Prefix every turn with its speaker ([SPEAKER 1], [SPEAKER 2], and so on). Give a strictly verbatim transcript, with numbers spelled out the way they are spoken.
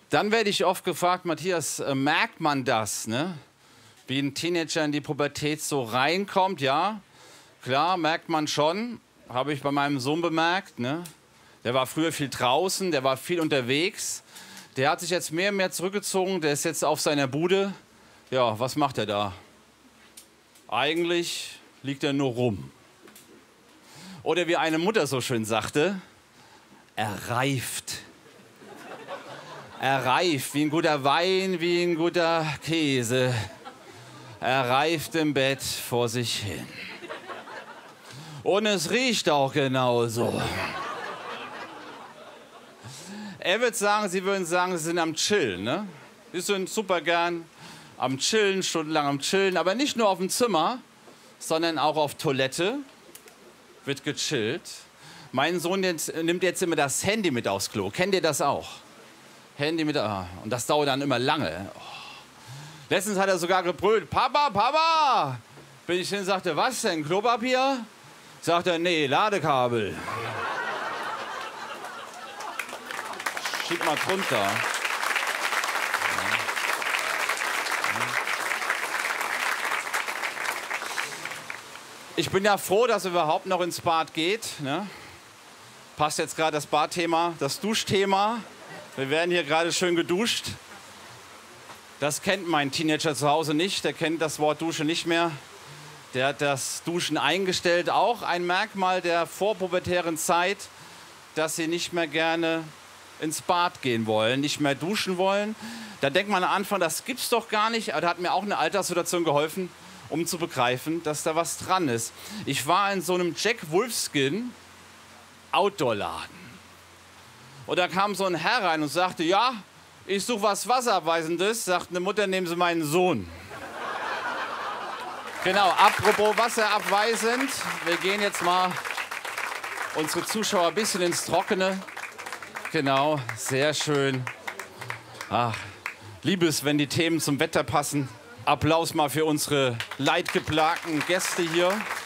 [SPEAKER 1] Dann werde ich oft gefragt, Matthias, äh, merkt man das, ne? Wie ein Teenager in die Pubertät so reinkommt? Ja, klar, merkt man schon. Habe ich bei meinem Sohn bemerkt, ne? Der war früher viel draußen, der war viel unterwegs. Der hat sich jetzt mehr und mehr zurückgezogen, der ist jetzt auf seiner Bude. Ja, was macht er da? Eigentlich liegt er nur rum. Oder wie eine Mutter so schön sagte, er reift. Er reift wie ein guter Wein, wie ein guter Käse. Er reift im Bett vor sich hin. Und es riecht auch genauso. Er wird sagen, Sie würden sagen, Sie sind am Chillen, ne? Sie sind super gern am Chillen, stundenlang am Chillen, aber nicht nur auf dem Zimmer, sondern auch auf Toilette wird gechillt. Mein Sohn jetzt, nimmt jetzt immer das Handy mit aufs Klo. Kennt ihr das auch? Handy mit, ah, und das dauert dann immer lange. Oh. Letztens hat er sogar gebrüllt, Papa, Papa! Bin ich hin und sagte, was denn, Klopapier? Sagt er, nee, Ladekabel. Schieb mal drunter. Ja. Ich bin ja froh, dass er überhaupt noch ins Bad geht. Ne? Passt jetzt gerade das Badthema, das Duschthema. Wir werden hier gerade schön geduscht. Das kennt mein Teenager zu Hause nicht. Der kennt das Wort Dusche nicht mehr. Der hat das Duschen eingestellt. Auch ein Merkmal der vorpubertären Zeit, dass sie nicht mehr gerne ins Bad gehen wollen, nicht mehr duschen wollen. Da denkt man am Anfang, das gibt's doch gar nicht. Aber da hat mir auch eine Alterssituation geholfen, um zu begreifen, dass da was dran ist. Ich war in so einem Jack Wolfskin Outdoor-Laden. Und da kam so ein Herr rein und sagte, ja, ich suche was Wasserabweisendes. Sagt eine Mutter, nehmen Sie meinen Sohn. Genau, apropos wasserabweisend. Wir gehen jetzt mal unsere Zuschauer ein bisschen ins Trockene. Genau, sehr schön. Ach, liebe es, wenn die Themen zum Wetter passen. Applaus mal für unsere leidgeplagten Gäste hier.